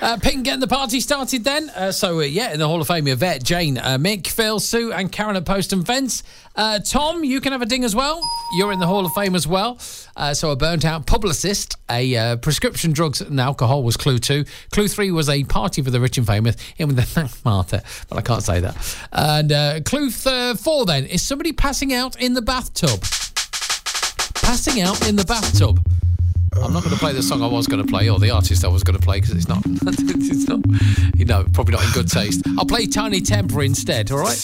Pink getting the party started then. In the Hall of Fame, Yvette, Jane, Mick, Phil, Sue and Karen at Post and Fence. Tom, you can have a ding as well. You're in the Hall of Fame as well. So a burnt-out publicist, a prescription drugs and alcohol was clue 2. Clue 3 was a party for the rich and famous, in with the thank Martha, but I can't say that. And clue 4 then is somebody passing out in the bathtub. Passing out in the bathtub. I'm not going to play the song I was going to play or the artist I was going to play because it's not, probably not in good taste. I'll play Tiny Temper instead, all right?